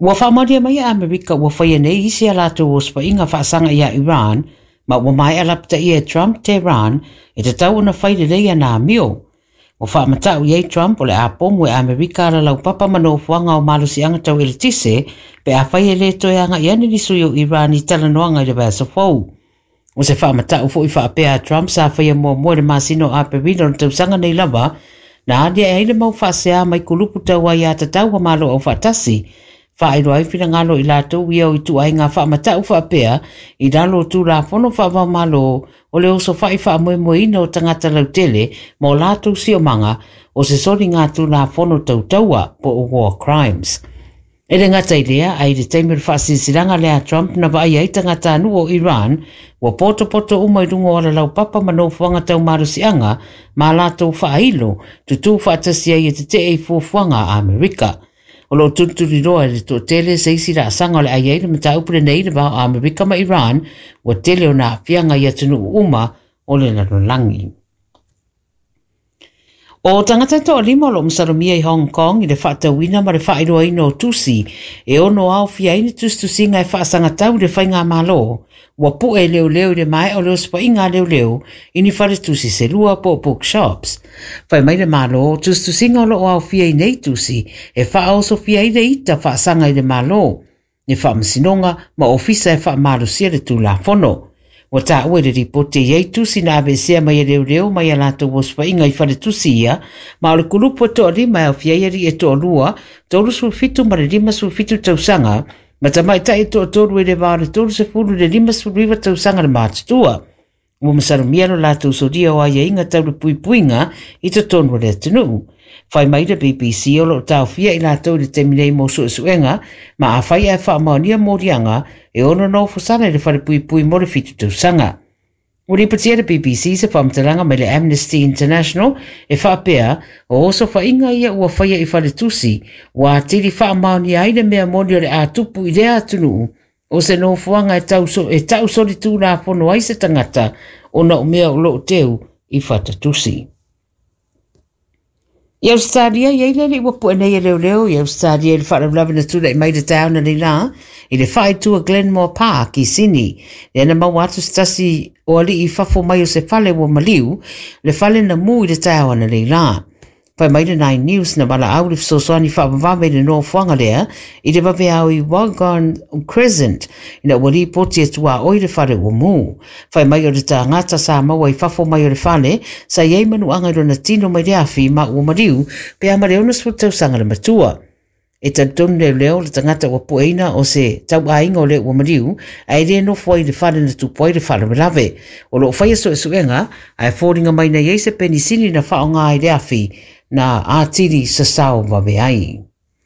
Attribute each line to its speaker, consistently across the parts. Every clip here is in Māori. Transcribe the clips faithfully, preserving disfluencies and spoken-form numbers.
Speaker 1: Ua whaamaria mai a Amerika ua whaia nei isi a lato o spa inga whaasanga i a Iran, ma ua mai alapta i a Trump Tehran e te tau na whaire leia nā mio. Ua whaamatau i a Trump o le a pomu e Amerika ala lau papa mano fuanga o malusi anga tau ele tise, pe a whaia le toi anga i ane nisu o Iran i talanoanga i le basa fau. O se whaamatau fo i whaapea Trump sa whaia mua mua le masino a perino na tausanga nei lava, na adia e haile mau whaasea mai kulupu tau ai a tatau wa malo au whaatasi, whaero ai whina ngalo i lātou i au i tu ai ngā whaamatau whaapea i dalo tu la whono whaava malo o le oso whai wha moe moe ina o tangata lau tele mo lātou si o manga o se sori ngā tu la whono tau taua po o war crimes. E le ngata i lea ai le teimir whaasinsiranga lea Trump na vai ai tangata anu o Iran wa poto poto umai rungo ala lau papa mano fuanga tau marusianga ma lātou whailo tutu whaatasi ai e te te e fuanga a Amerika. O lo tunturi roa le to tele se isi ra sanga le ai le mata upre nei le ba Amerika ma Iran wa tele o na fianga ia tunu uma o le langi. O tangata to lima lo msarumia i Hong Kong i le whaatawina ma le whaeroa ino tusi e ono au fia ini tustusi ngai whaasanga tau le whainga malo wa pu e leo leo i le mai o leo spa inga leo leo ini whare tusi se lua po bookshops. Whai mai le malo tustusi ngā lo au fia i nei tusi e wha oso fia i le ita whaasanga i le malo ni wha masinonga ma ofisa e wha malo sia le tu la fono. Wa ta ue le ripote iei tusi na abesea mai e leo leo mai alato waspa inga i whare tusi ia, ma o le kulupu to lima e o fiaiari e to lua, tolu su fitu ma le lima su fitu tausanga, ma ta mai ta e to tolu e le vare tolu se fulu le lima su riva tausanga le mātutua. Ua masarumia lo lato so dia o aia inga tau le pui puinga i to tonu le tunu. Whai mai le B B C o lo tau fia i lato le teminei mo su suenga, ma a whai e wha maonia morianga e ono no fusana le whare pui pui mo le fitu tausanga. Uri patia le B B C se whamtalanga mai le Amnesty International e whaapea o oso whainga ia ua whaia i whare tusi, wa tiri wha maonia ai le mea moni o le a tupu i le atunu, o se no fuanga e tau so e tau sori tū la pono ai se tangata o na o mea o lo teu i whata tusi. I Australia, i eile li wapu e nei e leo leo, i Australia i le whaarablawa na tūra i mai le tauna ni la, i le whae tua Glenmore Park i Sydney, le ana mau atu stasi o ali i whafo mai o se whale wa maliu, le whale na mu i le tauna ni la. Whai mai le Nine News na wala au le fsoswani whaamawame le no fuanga lea, i le wawe au i Wagon Crescent, i na wali poti e tua oi le whale wa mu. Whai mai o le ta ngata sa maua i whafo mai o le whale, sa iei manu anga i rona tino mai le afi ma ua mariu, pe ama le ona swutau sanga le matua. E tantonu leo leo le tangata wa pueina o se tau ainga o le ua mariu, a e re no fwai le whale na tupoi le whale me lave. O lo whai so e suenga, a e fōringa mai na iei se penisini na whaonga i le afi, na atiri sa sao wawe ai.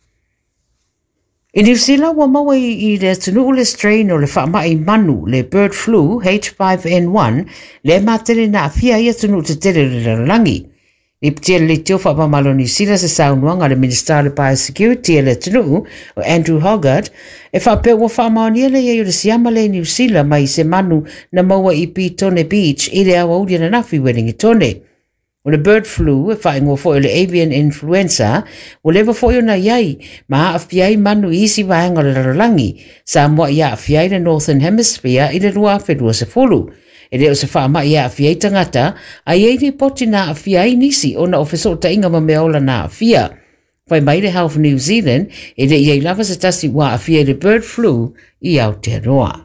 Speaker 1: I New Zealand wa maua i le tunu le strain o le whaamai manu le bird flu H five N one le matere na afia ia tunu te tere le rangi. I ptia le teo whaamamalo New Zealand se saunuanga le Minister le Biosecurity le tunu o Andrew Hogarth e whape wa whaamaonia le iei o le siama le New Zealand mai se manu na maua i Pitone Beach i le awa uri na nafi Wellingtone. O le bird flu, e whaingo fo le avian influenza, o lewa fo na iai, ma awhiai manu isi wahenga le rarangi, sa mua ia awhiai le Northern Hemisphere i le rua whenua se fulu. E leo se whaama ia awhiai tangata, a iei ni poti na awhiai nisi o na ofeso ta inga ma meola na awhia. Whai mai le Health New Zealand, e le iei lava se tasi wa awhiai le bird flu i Aotearoa.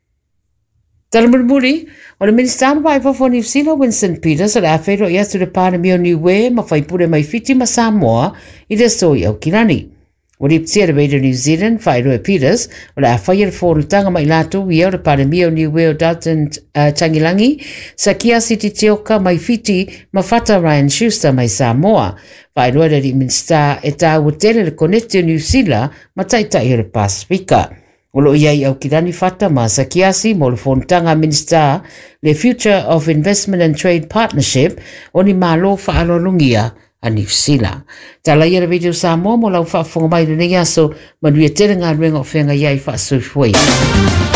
Speaker 1: Talamurmuri, o le Minister wa Iwafo New Zealand Winston Peters o le awhero i atu le Pāremio Niue ma whaipure mai fiti ma Samoa i le soi au kirani. O le ptia le Radio New Zealand, whaero e Peters, o le awhaia le whorutanga mai lato i au le Pāremio Niue o Dalton uh, Tangilangi, sa kia siti teoka mai fiti ma whata Ryan Schuster mai Samoa. Whaero le Minister e tā utele le Connectio New Zealand ma taitai o le Pasifika. O lo iai au kirani fata ma sa kiasi mo le fontanga Minister le Future of Investment and Trade Partnership o ni malo whaalolungia a New Zealand. Tala ia le video sa mo mo lau whaafonga mai le nengi aso manuia tere ngā ruenga o whenga iai whaasui fwei.